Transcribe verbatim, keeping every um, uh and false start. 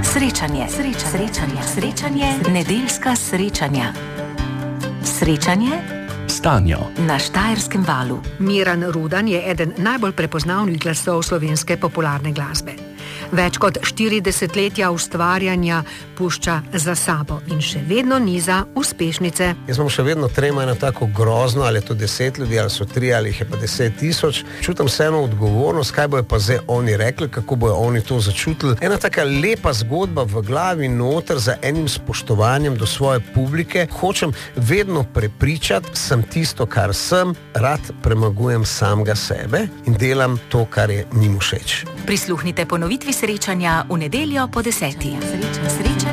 Srečanje, srečanje, srečanje, srečanje, nedeljska srečanja. Srečanje s Tanjo na Štajerskem valu. Miran Rudan je eden najbolj prepoznavnih glasov slovenske popularne glasbe. Več kot štiri desetletja ustvarjanja pušča za sabo in še vedno niza uspešnice. Jaz imam še vedno trema eno tako grozno, ali je to deset ljudi, ali so tri, ali jih je pa deset tisoč. Čutim se eno odgovornost, kaj bojo pa zdaj oni rekli, kako bojo oni to začutili. Ena taka lepa zgodba v glavi noter za enim spoštovanjem do svoje publike. Hočem vedno prepričati, sem tisto, kar sem, rad premagujem samega sebe in delam to, kar je njim všeč. Prisluhnite ponovitvi srečanja v nedeljo po deseti. Sreča, sreča.